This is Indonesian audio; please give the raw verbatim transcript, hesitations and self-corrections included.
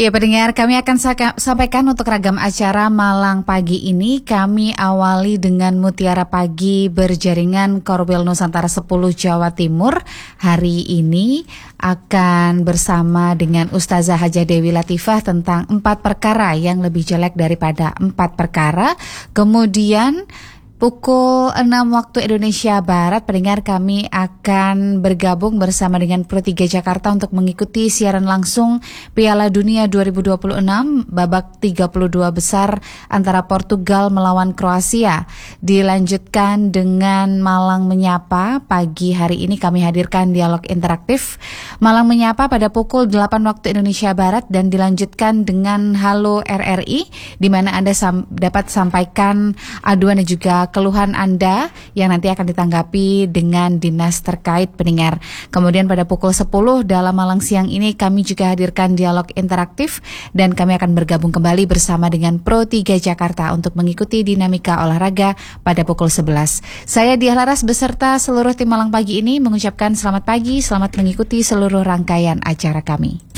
Ya pendengar, kami akan saka- sampaikan untuk ragam acara Malang pagi ini. Kami awali dengan Mutiara Pagi berjaringan Korwil Nusantara sepuluh Jawa Timur. Hari ini akan bersama dengan Ustazah Hajah Dewi Latifah tentang empat perkara yang lebih jelek daripada empat perkara. Kemudian pukul enam waktu Indonesia Barat, pendengar, kami akan bergabung bersama dengan Pro tiga Jakarta untuk mengikuti siaran langsung Piala Dunia dua ribu dua puluh enam babak tiga puluh dua besar antara Portugal melawan Kroasia. Dilanjutkan dengan Malang Menyapa. Pagi hari ini kami hadirkan dialog interaktif Malang Menyapa pada pukul delapan waktu Indonesia Barat, dan dilanjutkan dengan Halo R R I, di mana Anda sam- dapat sampaikan aduan dan juga keluhan Anda yang nanti akan ditanggapi dengan dinas terkait, pendengar. Kemudian pada pukul sepuluh dalam Malang Siang ini kami juga hadirkan dialog interaktif, dan kami akan bergabung kembali bersama dengan Pro tiga Jakarta untuk mengikuti dinamika olahraga pada pukul sebelas. Saya Diah Laras beserta seluruh tim Malang pagi ini mengucapkan selamat pagi, selamat mengikuti seluruh rangkaian acara kami.